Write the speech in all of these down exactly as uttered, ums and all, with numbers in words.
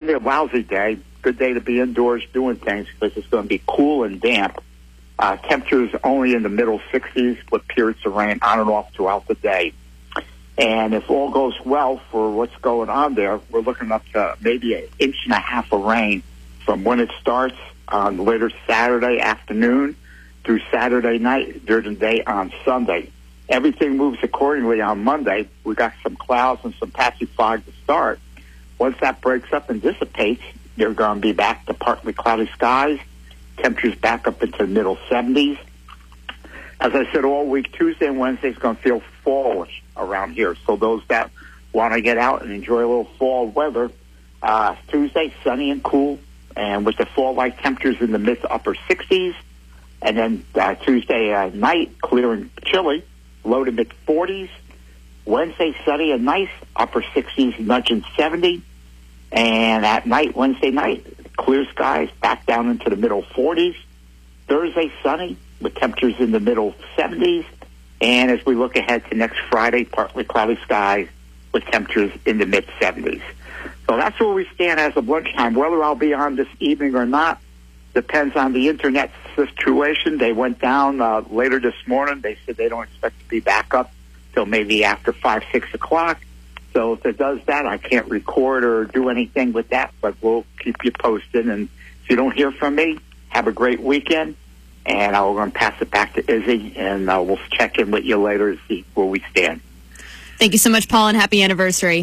be a lousy day. Good day to be indoors doing things because it's going to be cool and damp. Uh, temperatures only in the middle sixties with periods of rain on and off throughout the day. And if all goes well for what's going on there, we're looking up to maybe an inch and a half of rain from when it starts on later Saturday afternoon through Saturday night during the day on Sunday. Everything moves accordingly on Monday. We got some clouds and some patchy fog to start. Once that breaks up and dissipates, you're going to be back to partly cloudy skies. Temperatures back up into the middle seventies. As I said, all week, Tuesday and Wednesday is going to feel fallish around here. So those that want to get out and enjoy a little fall weather, uh, Tuesday, sunny and cool, and with the fall-like temperatures in the mid to upper sixties. And then uh, Tuesday uh, night, clear and chilly, low to mid forties. Wednesday, sunny and nice, upper sixties, nudging seventy. And at night, Wednesday night, clear skies, back down into the middle forties. Thursday, sunny, with temperatures in the middle seventies. And as we look ahead to next Friday, partly cloudy skies with temperatures in the mid seventies. So that's where we stand as of lunchtime. Whether I'll be on this evening or not depends on the internet situation. They went down uh, later this morning. They said they don't expect to be back up till maybe after five, six o'clock. So if it does that, I can't record or do anything with that, but we'll keep you posted. And if you don't hear from me, have a great weekend. And I'm going to pass it back to Izzy, and uh, we'll check in with you later to see where we stand. Thank you so much, Paul, and happy anniversary.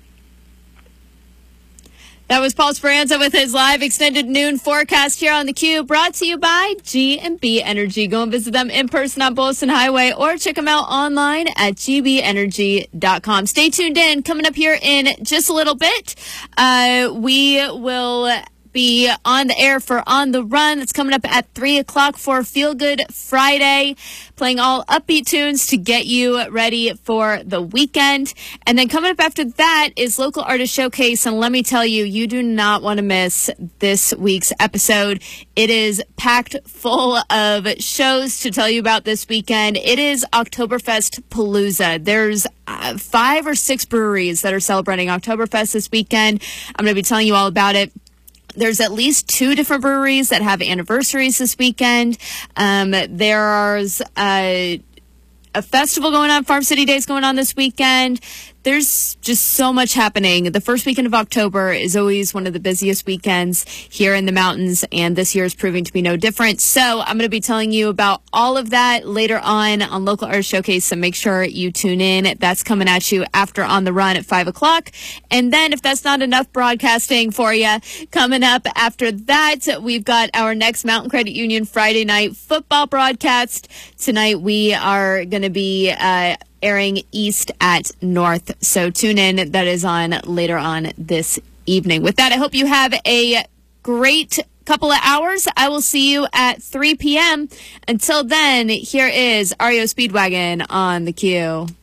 That was Paul Speranza with his live extended noon forecast here on theCUBE, brought to you by G and B Energy. Go and visit them in person on Bolson Highway or check them out online at g b energy dot com. Stay tuned in. Coming up here in just a little bit, uh, we will be on the air for On the Run. It's coming up at three o'clock for Feel Good Friday, playing all upbeat tunes to get you ready for the weekend. And then coming up after that is Local Artist Showcase. And let me tell you, you do not want to miss this week's episode. It is packed full of shows to tell you about this weekend. It is Oktoberfest Palooza. There's uh, five or six breweries that are celebrating Oktoberfest this weekend. I'm going to be telling you all about it. There's at least two different breweries that have anniversaries this weekend. Um, there's uh, a festival going on, Farm City Days going on this weekend. There's just so much happening. The first weekend of October is always one of the busiest weekends here in the mountains, and this year is proving to be no different. So I'm going to be telling you about all of that later on on Local Artist Showcase, so make sure you tune in. That's coming at you after On the Run at five o'clock. And then if that's not enough broadcasting for you, coming up after that, we've got our next Mountain Credit Union Friday night football broadcast. Tonight we are going to be uh airing East at North. So tune in. That is on later on this evening. With that, I hope you have a great couple of hours. I will see you at three p.m. Until then, here is R E O Speedwagon on theCUBE.